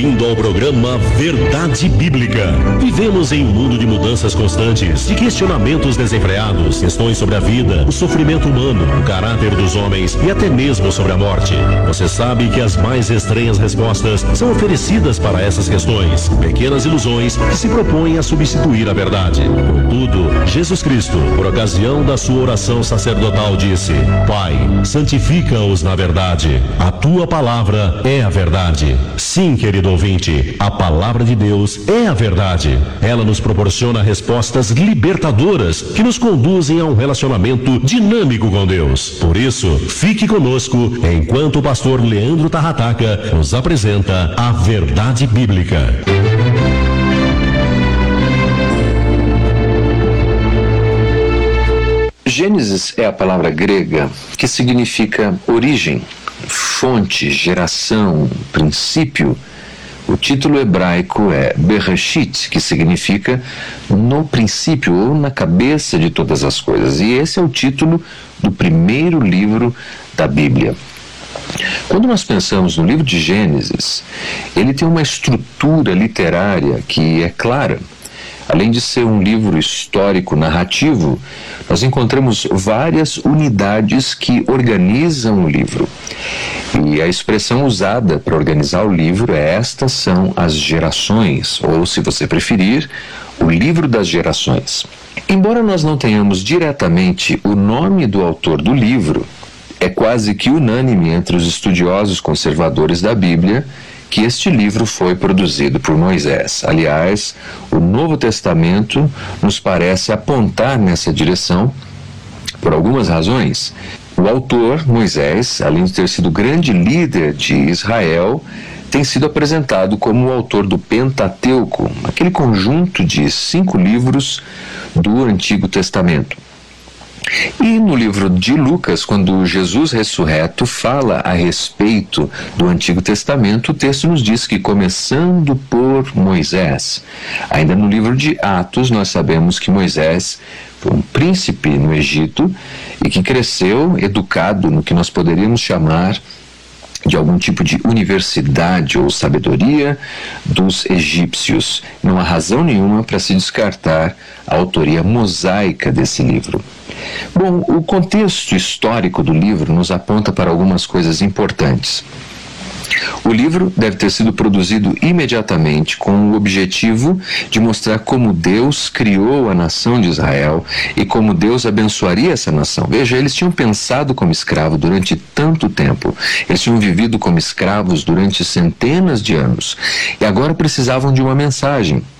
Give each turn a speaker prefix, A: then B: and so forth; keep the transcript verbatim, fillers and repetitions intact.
A: Bem-vindo ao programa Verdade Bíblica. Vivemos em um mundo de mudanças constantes, de questionamentos desenfreados, questões sobre a vida, o sofrimento humano, o caráter dos homens e até mesmo sobre a morte. Você sabe que as mais estranhas respostas são oferecidas para essas questões, pequenas ilusões que se propõem a substituir a verdade. Contudo, Jesus Cristo, por ocasião da sua oração sacerdotal, disse: Pai, santifica-os na verdade. A tua palavra é a verdade. Sim, querido ouvinte, a palavra de Deus é a verdade. Ela nos proporciona respostas libertadoras que nos conduzem a um relacionamento dinâmico com Deus. Por isso, fique conosco enquanto o pastor Leandro Tarrataca nos apresenta a Verdade Bíblica.
B: Gênesis é a palavra grega que significa origem, fonte, geração, princípio. O título hebraico é Bereshit, que significa no princípio ou na cabeça de todas as coisas. E esse é o título do primeiro livro da Bíblia. Quando nós pensamos no livro de Gênesis, ele tem uma estrutura literária que é clara. Além de ser um livro histórico narrativo, nós encontramos várias unidades que organizam o livro. E a expressão usada para organizar o livro é: estas são as gerações, ou, se você preferir, o livro das gerações. Embora nós não tenhamos diretamente o nome do autor do livro, é quase que unânime entre os estudiosos conservadores da Bíblia que este livro foi produzido por Moisés. Aliás, o Novo Testamento nos parece apontar nessa direção por algumas razões. O autor, Moisés, além de ter sido grande líder de Israel, tem sido apresentado como o autor do Pentateuco, aquele conjunto de cinco livros do Antigo Testamento. E no livro de Lucas, quando Jesus ressurreto fala a respeito do Antigo Testamento, o texto nos diz que começando por Moisés. Ainda no livro de Atos, nós sabemos que Moisés foi um príncipe no Egito e que cresceu educado no que nós poderíamos chamar de algum tipo de universidade ou sabedoria dos egípcios. Não há razão nenhuma para se descartar a autoria mosaica desse livro. Bom, o contexto histórico do livro nos aponta para algumas coisas importantes. O livro deve ter sido produzido imediatamente com o objetivo de mostrar como Deus criou a nação de Israel e como Deus abençoaria essa nação. Veja, eles tinham pensado como escravo durante tanto tempo, eles tinham vivido como escravos durante centenas de anos e agora precisavam de uma mensagem.